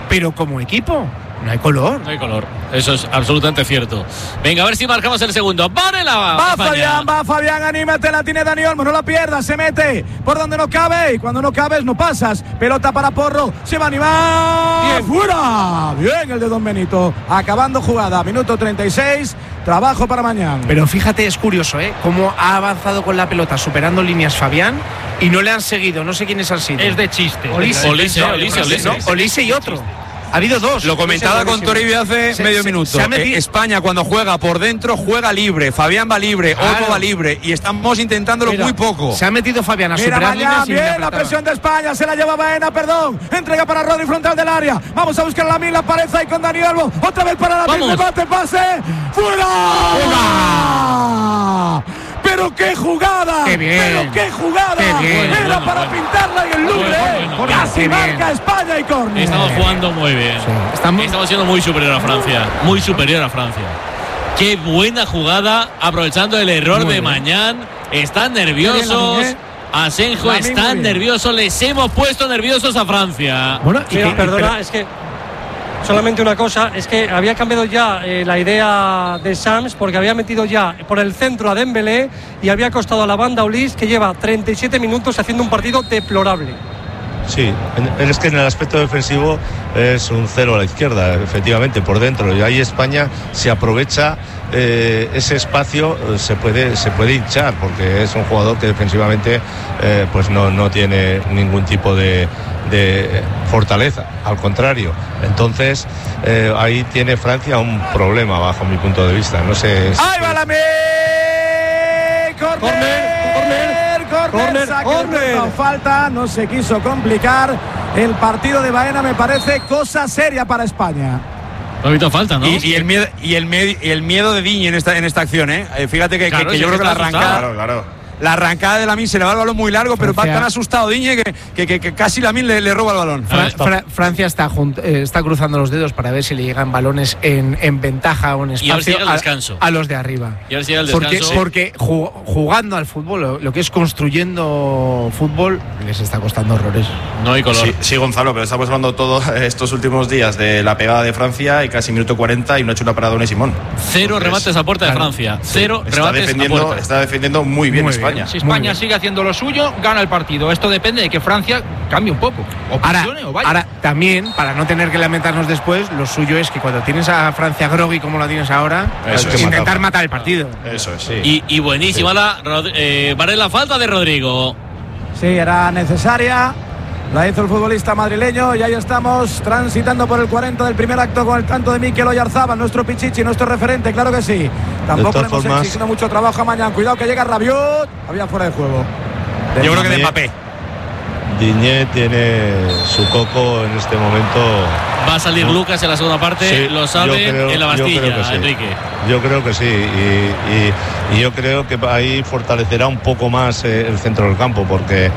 pero como equipo no hay color. No hay color, eso es absolutamente cierto. Venga, a ver si marcamos el segundo. Va Fabián, anímate, la tiene Dani Olmo, no la pierdas, se mete por donde no cabe, y cuando no cabes no pasas. Pelota para Porro, se va a animar. Bien, fuera. Bien el de Don Benito, acabando jugada, minuto 36, trabajo para mañana. Pero fíjate, es curioso, cómo ha avanzado con la pelota, superando líneas Fabián, y no le han seguido, no sé quiénes han sido. Es de chiste. Olise y otro. Ha habido dos. Lo comentaba con Toribio hace medio minuto. España, cuando juega por dentro, juega libre. Fabián va libre, Olmo va libre. Y estamos intentándolo muy poco. Se ha metido Fabián a superar líneas. Bien, la presión de España. Se la lleva Baena, entrega para Rodri, frontal del área. Vamos a buscar la mila, aparece ahí con Dani Olmo. Otra vez para la misma, el pase. ¡Fuera! ¡Pero qué jugada! ¡Qué bien! ¡Pero qué jugada! ¡Qué bien! Era para pintarla y el Louvre. Casi marca España y córner. Estamos jugando muy bien. Sí, estamos siendo muy superior a Francia. Muy superior a Francia. Qué buena jugada, aprovechando el error de Mañán. Están nerviosos. Asenjo están nerviosos. Les hemos puesto nerviosos a Francia. Bueno, perdona, es que solamente una cosa, es que había cambiado ya la idea de Sams, porque había metido ya por el centro a Dembélé y había costado a la banda Ulis, que lleva 37 minutos haciendo un partido deplorable. Sí, es que en el aspecto defensivo es un cero a la izquierda, efectivamente, por dentro. Y ahí España se aprovecha ese espacio, se puede hinchar, porque es un jugador que defensivamente pues no tiene ningún tipo de fortaleza, al contrario. Entonces ahí tiene Francia un problema bajo mi punto de vista. No sé. ¡Ahí va la Corner. Falta, no se quiso complicar el partido de Baena, me parece cosa seria para España. No ha habido falta, ¿no? Y el miedo de Digne en esta acción, fíjate que yo creo que la arrancada. Claro. La arrancada de Lamine, se le va el balón muy largo, pero va tan asustado Digne que casi Lamine le roba el balón. Francia está cruzando los dedos para ver si le llegan balones en ventaja o en espacio a los de arriba. Y ahora llega el descanso. Porque jugando al fútbol, lo que es construyendo fútbol, les está costando horrores. No hay color. Sí, Gonzalo, pero estamos hablando todos estos últimos días de la pegada de Francia y casi minuto 40 y no ha hecho una parada de Simón. Cero remates a puerta de Francia. Cero remates a puerta. Está defendiendo muy bien España. Si España sigue haciendo lo suyo, gana el partido. Esto depende de que Francia cambie un poco. O presione o vaya. Ahora, también, para no tener que lamentarnos después, lo suyo es que cuando tienes a Francia groggy como la tienes ahora, intentar matar el partido. Eso es, sí. Y buenísima la falta de Rodrigo. Sí, era necesaria. La hizo el futbolista madrileño y ahí estamos transitando por el 40 del primer acto con el tanto de Mikel Oyarzabal, nuestro Pichichi, nuestro referente, claro que sí. Tampoco le hemos exigido mucho trabajo a Mañán. Cuidado que llega Rabiot, había fuera de juego. Yo creo que de Mbappé. Digne tiene su coco en este momento. Va a salir Lucas en la segunda parte, sí, lo sabe en la Bastilla, sí. Enrique. Yo creo que sí, y yo creo que ahí fortalecerá un poco más el centro del campo, porque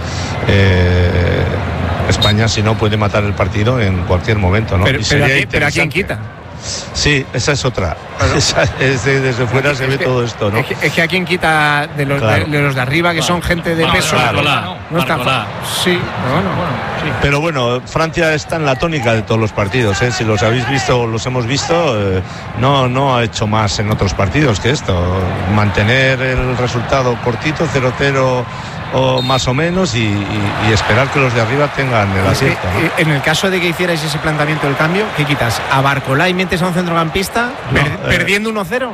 España, si no, puede matar el partido en cualquier momento, ¿no? Pero ¿a quién quita? Sí, esa es otra. Desde fuera se ve todo esto, ¿no? Es que a quien quita de los de arriba, que son gente de peso. No está fácil. Sí, pero bueno, Francia está en la tónica de todos los partidos, ¿eh? Si los habéis visto o los hemos visto, no ha hecho más en otros partidos que esto. Mantener el resultado cortito, 0-0 o más o menos, y esperar que los de arriba tengan el acierto, ¿no? En el caso de que hicierais ese planteamiento del cambio, ¿qué quitas? ¿A Barcolá y metes a un centrocampista perdiendo 1-0?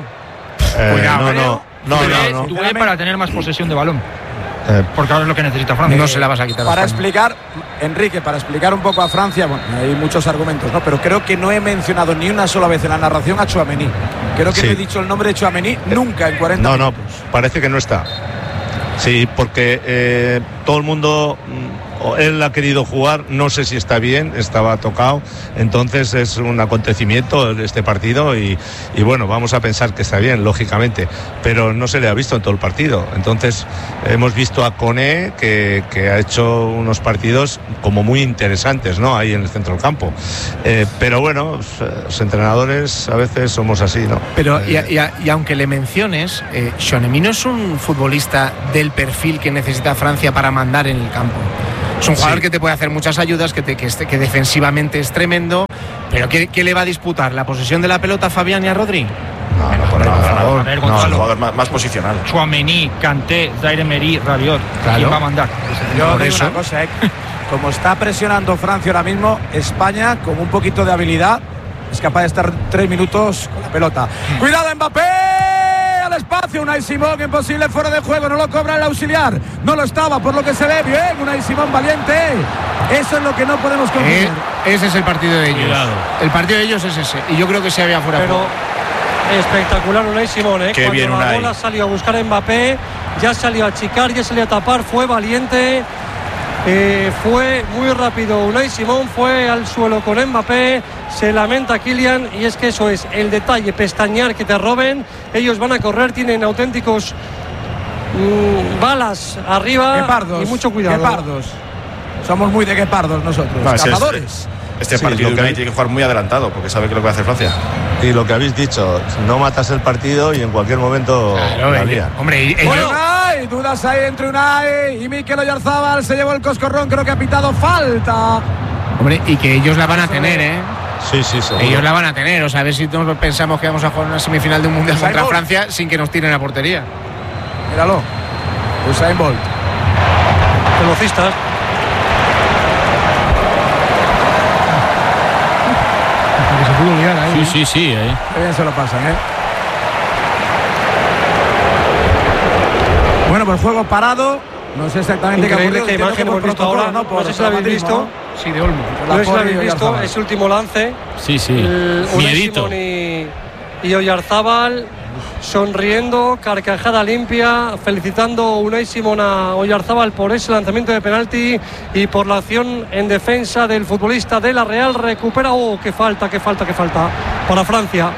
No. Duele para tener más posesión de balón. Porque ahora es lo que necesita Francia. No se la vas a quitar. Para explicar, Enrique, un poco a Francia, bueno, hay muchos argumentos, ¿no? Pero creo que no he mencionado ni una sola vez en la narración a Tchouaméni. Creo que no he dicho el nombre de Tchouaméni nunca en 40 minutos. No, parece que no está. Sí, porque todo el mundo, él ha querido jugar, no sé si está bien, estaba tocado, entonces es un acontecimiento este partido y bueno, vamos a pensar que está bien, lógicamente, pero no se le ha visto en todo el partido. Entonces hemos visto a Koné que ha hecho unos partidos como muy interesantes, ¿no? Ahí en el centro del campo, pero bueno, los entrenadores a veces somos así, ¿no? Pero y aunque le menciones, Tchouaméni no es un futbolista del perfil que necesita Francia para mandar en el campo. Es un jugador que te puede hacer muchas ayudas, que defensivamente es tremendo, ¿Pero qué le va a disputar? ¿La posesión de la pelota a Fabián y a Rodri? Por favor. A ver, Gonzalo. Jugador más posicional. Tchouaméni, Kanté, Zaire Emery, Rabiot. Claro. ¿Quién va a mandar? Yo digo una cosa, como está presionando Francia ahora mismo, España, con un poquito de habilidad, es capaz de estar 3 minutos con la pelota. ¡Cuidado, Mbappé! Al espacio, Unai Simón, imposible, fuera de juego, no lo cobra el auxiliar. No lo estaba, por lo que se ve bien, Unai Simón valiente. Eso es lo que no podemos conseguir. Ese es el partido de ellos. Cuidado. El partido de ellos es ese. Y yo creo que se había fuera. Pero espectacular Unai Simón, Qué cuando bien, la Unai. bola salió a buscar a Mbappé, ya salió a achicar, ya salió a tapar, fue valiente. Fue muy rápido Unai Simón, fue al suelo con Mbappé, se lamenta Kylian, y es que eso es el detalle, pestañear, que te roben. Ellos van a correr, tienen auténticos balas arriba. Guepardos, y mucho cuidado. Guepardos. Somos muy de guepardos nosotros, cazadores. Este partido Unai tiene que jugar muy adelantado porque sabe que lo que va a hacer Francia. Y lo que habéis dicho, no matas el partido y en cualquier momento la lía. Hombre, Unai, dudas ahí entre Unai y Mikel Oyarzábal, se llevó el coscorrón, creo que ha pitado falta. hombre, y que ellos la van a tener, ¿eh? Sí, seguro. Ellos la van a tener, o sea, a ver si todos pensamos que vamos a jugar una semifinal de un mundial contra Francia sin que nos tiren a portería. Míralo, Usain Bolt. Velocistas. Se pudo liar ahí. Sí. Qué bien se lo pasan, Bueno, pues juego parado. No sé exactamente Increíble qué qué imagen hemos visto ahora. No sé si lo habéis visto. Sí, de Olmo. No sé si lo habéis visto, ese último lance. Sí. Unai Miedito. Simón y Oyarzábal sonriendo, carcajada limpia, felicitando a Unai Simón a Oyarzábal por ese lanzamiento de penalti y por la acción en defensa del futbolista de la Real. Recupera, qué falta para Francia.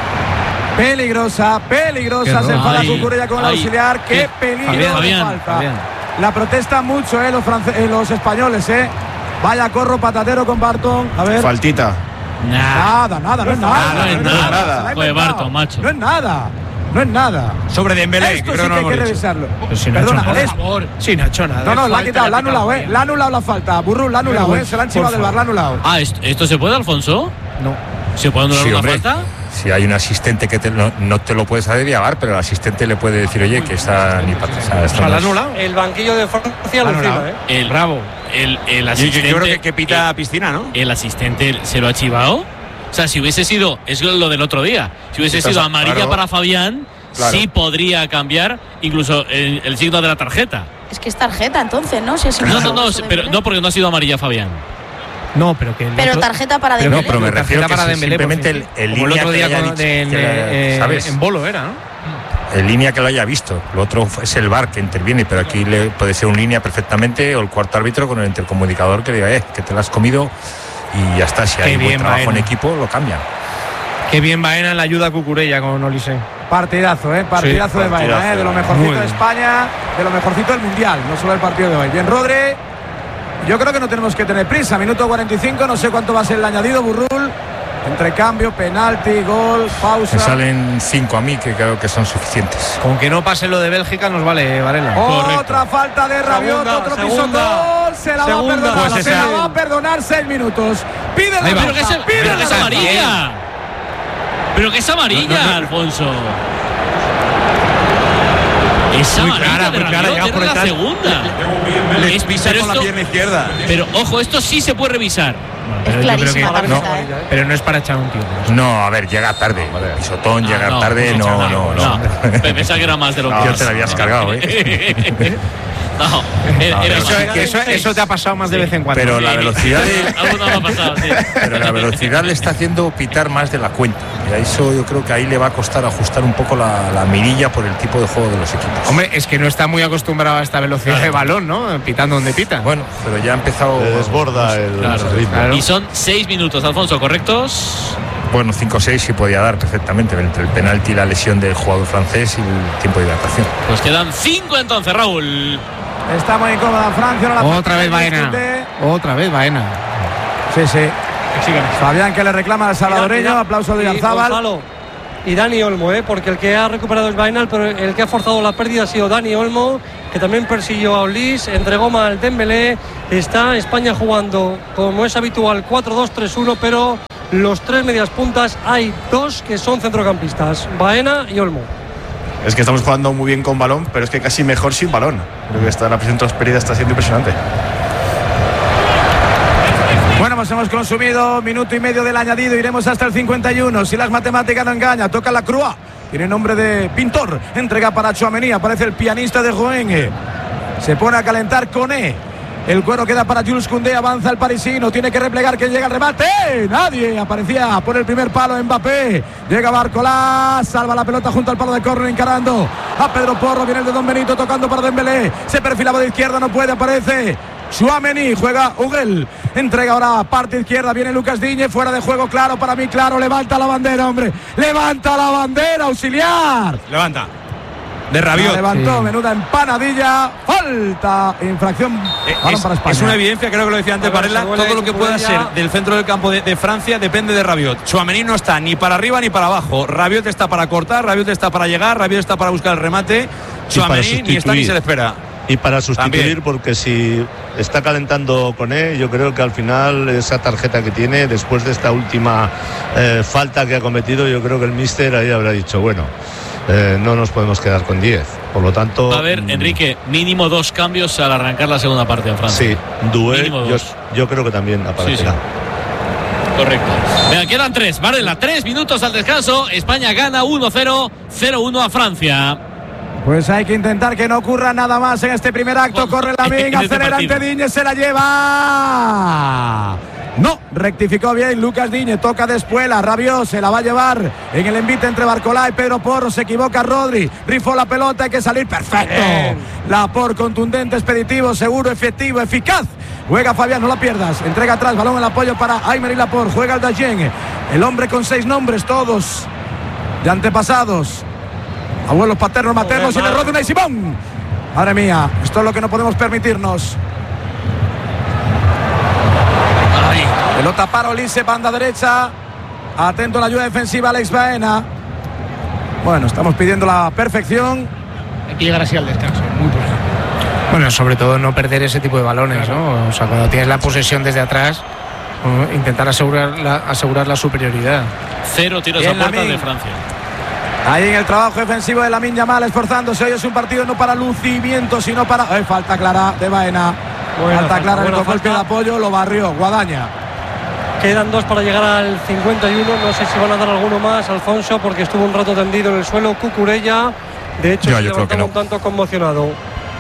Peligrosa, se enfada Cucurella con el auxiliar. Qué peligro de falta. Fabián. La protestan mucho los españoles, Vaya corro patatero con Barton. A ver. Faltita. Nada, no es nada. No es nada. Joder, Barton, macho. No es nada. Sobre Dembélé, Esto creo sí no que hay hemos que dicho. revisarlo. Si no Perdona, ha hecho nada. Sí, no ha hecho nada. No, la ha quitado, la ha anulado, La ha anulado la falta. Burrul, la ha anulado, Se la han chivado del bar, la ha anulado. ¿Esto se puede, Alfonso? No. ¿Se puede anular una hombre. falta? Si hay un asistente que no te lo puedes hacer llevar, pero el asistente le puede decir, oye, que está ni para ¿La ha anulado? El banquillo de Francia alucina, Bravo. El asistente. Yo creo que pita piscina, ¿no? ¿El asistente se lo ha chivado? O sea, si hubiese sido, es lo del otro día, si hubiese sido amarilla para Fabián, sí podría cambiar incluso el signo de la tarjeta. Es que es tarjeta entonces, ¿no? Si es no, porque no ha sido amarilla Fabián. No, pero que. Pero tarjeta para Dembélé. No, pero me refiero a que simplemente el como el línea otro día ¿sabes? en Bolo era, ¿no? El línea que lo haya visto. Lo otro es el VAR que interviene, pero aquí puede ser un línea perfectamente o el cuarto árbitro con el intercomunicador que diga, que te la has comido y ya está. Si hay buen trabajo en equipo, lo cambian. Qué bien Baena en la ayuda a Cucurella con Olise. Partidazo, partidazo de Baena, de lo mejorcito de España, de lo mejorcito del Mundial, no solo el partido de hoy. Bien, Rodri. Yo creo que no tenemos que tener prisa. Minuto 45, no sé cuánto va a ser el añadido, Burrul. Entre cambio, penalti, gol, pausa. Me salen 5 a mí, que creo que son suficientes. Con que no pase lo de Bélgica nos vale, Varela. Otra falta de Rabiot, otro pisotón. Se la va a perdonar, se la va a perdonar 6 minutos. Pide la pero que es amarilla. Pero que es amarilla, Alfonso. Es amarilla de Rabiot, es la segunda. Le pisa con la pierna izquierda. Pero ojo, esto sí se puede revisar. Es clarísima la no, pero no es para echar un tío. No, a ver, llega tarde. Pisotón, llegar tarde, no. Pensaba que era más de lo que ya te la habías cargado, Eso te ha pasado más de vez en cuando. Pero la velocidad algo me ha pasado, sí. Pero la velocidad le está haciendo pitar más de la cuenta. Y a eso yo creo que ahí le va a costar ajustar un poco la mirilla por el tipo de juego de los equipos. Hombre, es que no está muy acostumbrado a esta velocidad de balón, ¿no? Pitando donde pita. Bueno, pero ya ha empezado. Desborda el ritmo. Claro. Y son 6 minutos, Alfonso, ¿correctos? Bueno, 5 o 6 sí podía dar perfectamente entre el penalti y la lesión del jugador francés y el tiempo de hidratación. Pues quedan 5 entonces, Raúl. Está muy incómoda Francia. Otra vez Baena. Otra vez Baena. Sí. Fabián que le reclama al salvadoreño. Aplauso de Oyarzábal. Y Dani Olmo, porque el que ha recuperado es Baena, pero el que ha forzado la pérdida ha sido Dani Olmo, que también persiguió a Olise, entregó mal Dembélé. Está España jugando, como es habitual, 4-2-3-1, pero los 3 medias puntas hay 2 que son centrocampistas, Baena y Olmo. Es que estamos jugando muy bien con balón, pero es que casi mejor sin balón. Creo que la presión transferida está siendo impresionante. Bueno, pues hemos consumido minuto y medio del añadido. Iremos hasta el 51. Si las matemáticas no engañan, toca la Croix. Tiene nombre de pintor. Entrega para Tchouaméni. Aparece el pianista de Rouen. Se pone a calentar Koné. El cuero queda para Jules Koundé. Avanza el parisino. Tiene que replegar. Que llega el remate. Nadie aparecía por el primer palo. Mbappé. Llega Barcola. Salva la pelota junto al palo de córner. Encarando a Pedro Porro. Viene el de Don Benito tocando para Dembélé. Se perfilaba de izquierda. No puede. Aparece Tchouaméni, juega Huguel, entrega ahora parte izquierda, viene Lucas Digne, fuera de juego, claro, para mí, claro, levanta la bandera, hombre, levanta la bandera, auxiliar. Levanta. De Rabiot. Levantó, menuda empanadilla, falta, infracción. Para España. Es una evidencia, creo que lo decía antes Varela, todo lo que pueda ser del centro del campo de Francia depende de Rabiot. Tchouaméni no está ni para arriba ni para abajo. Rabiot está para cortar, Rabiot está para llegar, Rabiot está para buscar el remate. Tchouaméni ni está ni se le espera. Y para sustituir, también. Porque si está calentando Koné, yo creo que al final esa tarjeta que tiene, después de esta última falta que ha cometido, yo creo que el míster ahí habrá dicho, bueno, no nos podemos quedar con 10. Por lo tanto... A ver, Enrique, mínimo 2 cambios al arrancar la segunda parte en Francia. Sí, Doué, yo creo que también aparecerá. Sí. Correcto. Venga, quedan 3, Varela, 3 minutos al descanso. España gana 1-0, 0-1 a Francia. Pues hay que intentar que no ocurra nada más en este primer acto. Corre Lamine, acelera ante Digne, se la lleva. No, rectificó bien Lucas Digne, toca de espuela, Rabiot se la va a llevar en el envite entre Barcola y Pedro Porro, se equivoca Rodri, rifó la pelota, hay que salir, perfecto. Laporte contundente, expeditivo, seguro, efectivo, eficaz. Juega Fabián, no la pierdas, entrega atrás, balón en apoyo para Aymeric Laporte, juega el Dagen, el hombre con 6 nombres, todos de antepasados. Abuelos paternos, maternos, y le roza Unai Simón. Madre mía, esto es lo que no podemos permitirnos. Ay. Pelota para Olise, banda derecha. Atento a la ayuda defensiva, Alex Baena. Bueno, estamos pidiendo la perfección. Hay que llegar así al descanso, muy por ejemplo. Bueno, sobre todo no perder ese tipo de balones, ¿no? O sea, cuando tienes la posesión desde atrás, intentar asegurar la superioridad. 0 tiros a puerta de Francia. Ahí en el trabajo defensivo de Lamine Yamal, esforzándose. Hoy es un partido no para lucimiento, sino para... falta clara de Baena. Falta clara en el golpe de apoyo, lo barrió Guadaña. Quedan 2 para llegar al 51. No sé si van a dar alguno más, Alfonso, porque estuvo un rato tendido en el suelo. Cucurella, de hecho, se levantaba un tanto conmocionado.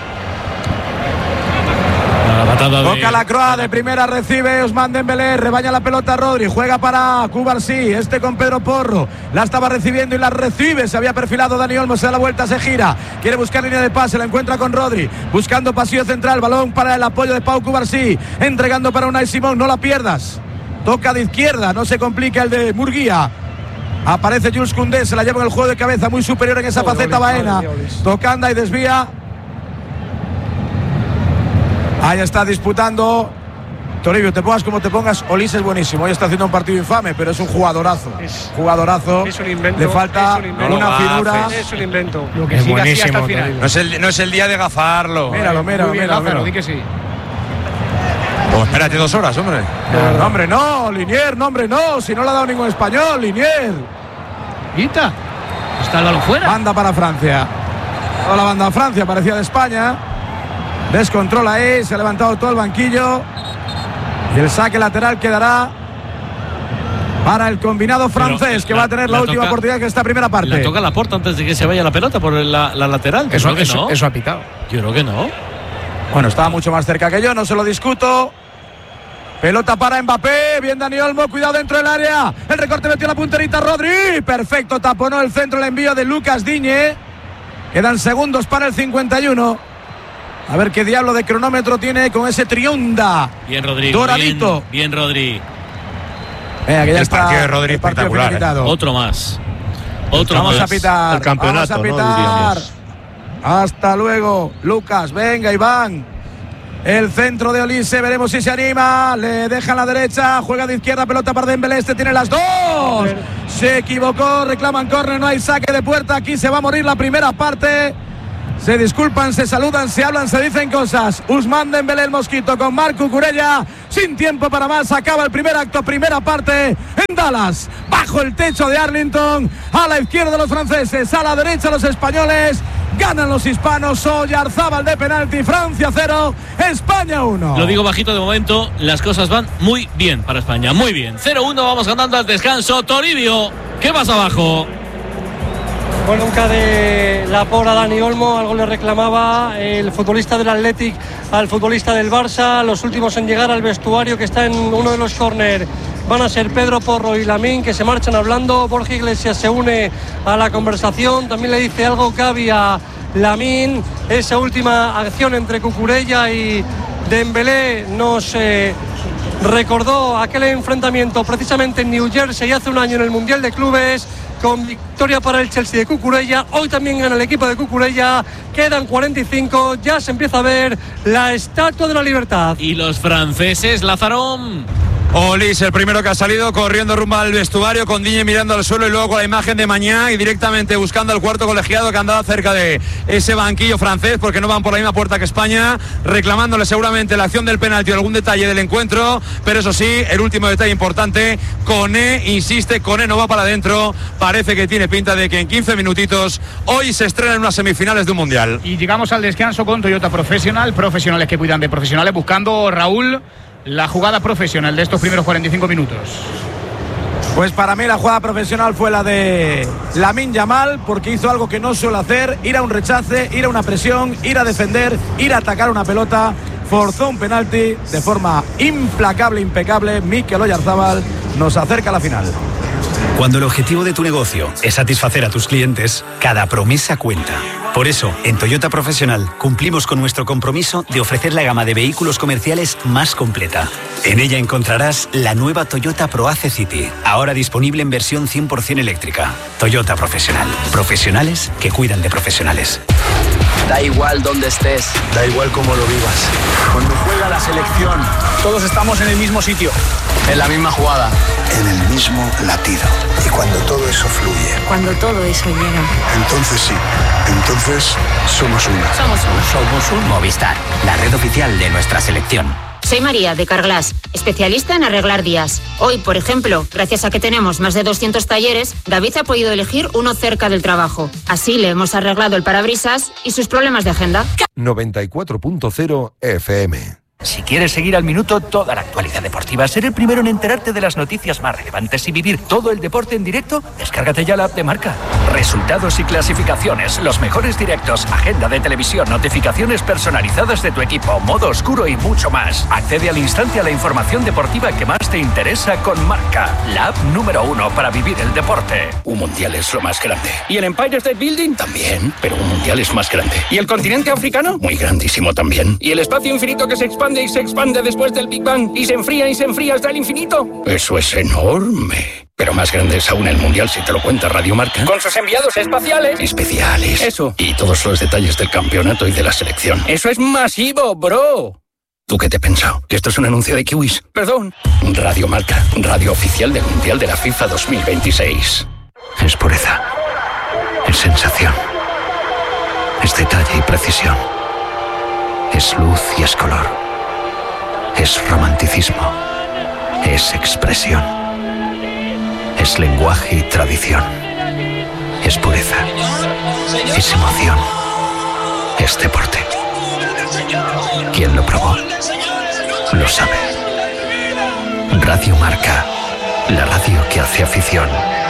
Toca la Croix de primera, recibe Ousmane Dembélé, rebaña la pelota Rodri, juega para Cubarsí, con Pedro Porro, la estaba recibiendo y la recibe, se había perfilado Dani Olmo, se da la vuelta, se gira, quiere buscar línea de pase, la encuentra con Rodri, buscando pasillo central, balón para el apoyo de Pau Cubarsí, entregando para Unai Simón, no la pierdas, toca de izquierda, no se complica el de Murguía. Aparece Jules Koundé, se la lleva en el juego de cabeza, muy superior en esa faceta Baena, tocando y desvía. Ahí está disputando Toribio, te pongas como te pongas, Olise es buenísimo. Hoy está haciendo un partido infame, pero es un jugadorazo. Jugadorazo. Es un invento. Le falta una figura. Es un invento. Lo que siga así hasta el final. No es el día de gafarlo. Míralo. Di que sí. Pues espérate 2 horas, hombre. No, hombre, no. Linier, no, hombre, no. Si no le ha dado ningún español, Linier. Guita. Está el balón fuera. Banda para Francia. Toda la banda a Francia, parecía de España. Descontrola ahí, se ha levantado todo el banquillo. Y el saque lateral quedará para el combinado francés, que va a tener la última oportunidad en esta primera parte. ¿Le toca Laporte antes de que se vaya la pelota por la lateral? Eso ha pitado. Yo creo que no. Bueno, estaba mucho más cerca que yo, no se lo discuto. Pelota para Mbappé, bien Dani Olmo, cuidado dentro del área. El recorte metió la punterita Rodri. Perfecto, taponó el centro, el envío de Lucas Digne. Quedan segundos para el 51. A ver qué diablo de cronómetro tiene con ese Trionda. Bien, Rodri. Doradito. Bien, Rodri. Que ya está. Partido de Rodri espectacular. Otro más. Vamos a pitar. El campeonato, vamos a pitar. Hasta luego, Lucas. Venga, Iván. El centro de Olise, veremos si se anima. Le deja a la derecha, juega de izquierda, pelota para Dembélé. Tiene las 2. Se equivocó, reclaman córner, no hay saque de puerta. Aquí se va a morir la primera parte. Se disculpan, se saludan, se hablan, se dicen cosas. Ousmane Dembélé, el mosquito, con Marc Cucurella. Sin tiempo para más, acaba el primer acto, primera parte en Dallas. Bajo el techo de Arlington, a la izquierda de los franceses, a la derecha los españoles. Ganan los hispanos. Oyarzábal de penalti. Francia 0, España 1. Lo digo bajito de momento, las cosas van muy bien para España, muy bien. 0-1, vamos ganando al descanso. Toribio, ¿qué pasa abajo? Bueno, nunca de la por a Dani Olmo, algo le reclamaba el futbolista del Athletic al futbolista del Barça. Los últimos en llegar al vestuario, que está en uno de los córner, van a ser Pedro Porro y Lamine, que se marchan hablando. Borja Iglesias se une a la conversación, también le dice algo Gavi a Lamine. Esa última acción entre Cucurella y Dembélé nos recordó aquel enfrentamiento precisamente en New Jersey hace un año en el Mundial de Clubes, con victoria para el Chelsea de Cucurella. Hoy también gana el equipo de Cucurella. Quedan 45, ya se empieza a ver la Estatua de la Libertad. Y los franceses, Lazarón. Olis, el primero que ha salido corriendo rumbo al vestuario, con Digne mirando al suelo y luego con la imagen de Mañá y directamente buscando al cuarto colegiado que andaba cerca de ese banquillo francés, porque no van por la misma puerta que España, reclamándole seguramente la acción del penalti o algún detalle del encuentro. Pero eso sí, el último detalle importante, Koné insiste, Koné no va para adentro. Parece que tiene pinta de que en 15 minutitos hoy se estrenan unas semifinales de un mundial. Y llegamos al descanso con Toyota Profesional, profesionales que cuidan de profesionales, buscando, Raúl, la jugada profesional de estos primeros 45 minutos. Pues para mí la jugada profesional fue la de Lamine Yamal, porque hizo algo que no suele hacer: ir a un rechace, ir a una presión, ir a defender, ir a atacar una pelota. Forzó un penalti de forma implacable, impecable. Mikel Oyarzábal nos acerca a la final. Cuando el objetivo de tu negocio es satisfacer a tus clientes, cada promesa cuenta. Por eso, en Toyota Profesional cumplimos con nuestro compromiso de ofrecer la gama de vehículos comerciales más completa. En ella encontrarás la nueva Toyota ProAce City, ahora disponible en versión 100% eléctrica. Toyota Profesional. Profesionales que cuidan de profesionales. Da igual dónde estés, da igual cómo lo vivas. Cuando juega la selección, todos estamos en el mismo sitio, en la misma jugada, en el mismo latido. Y cuando todo eso fluye, cuando todo eso llega, entonces sí, entonces somos una. Somos un Movistar, la red oficial de nuestra selección. Soy María, de Carglass, especialista en arreglar días. Hoy, por ejemplo, gracias a que tenemos más de 200 talleres, David ha podido elegir uno cerca del trabajo. Así le hemos arreglado el parabrisas y sus problemas de agenda. 94.0 FM. Si quieres seguir al minuto toda la actualidad deportiva, ser el primero en enterarte de las noticias más relevantes y vivir todo el deporte en directo, descárgate ya la app de Marca. Resultados y clasificaciones, los mejores directos, agenda de televisión, notificaciones personalizadas de tu equipo, modo oscuro y mucho más. Accede al instante a la información deportiva que más te interesa con Marca, la app número 1 para vivir el deporte. Un mundial es lo más grande. ¿Y el Empire State Building? También, pero un mundial es más grande. ¿Y el continente africano? Muy grandísimo también. ¿Y el espacio infinito que se expande y se expande después del Big Bang y se enfría hasta el infinito? Eso es enorme. Pero más grande es aún el mundial si te lo cuenta Radio Marca. Con sus enviados espaciales. Especiales. Eso. Y todos los detalles del campeonato y de la selección. Eso es masivo, bro. ¿Tú qué te has pensado? ¿Que esto es un anuncio de kiwis? Perdón. Radio Marca, radio oficial del Mundial de la FIFA 2026. Es pureza. Es sensación. Es detalle y precisión. Es luz y es color. Es romanticismo. Es expresión. Es lenguaje y tradición. Es pureza. Es emoción. Es deporte. Quien lo probó, lo sabe. Radio Marca, la radio que hace afición.